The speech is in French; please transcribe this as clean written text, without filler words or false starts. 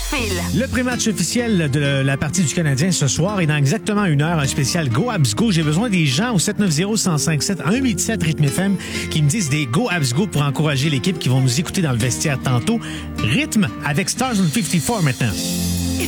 Phil. Le pré-match officiel de la partie du Canadien ce soir est dans exactement une heure, un spécial Go Habs Go. J'ai besoin des gens au 790-1057 à 187 Rythme FM qui me disent des Go Habs Go pour encourager l'équipe qui vont nous écouter dans le vestiaire tantôt. Rythme avec Stars on 54 maintenant.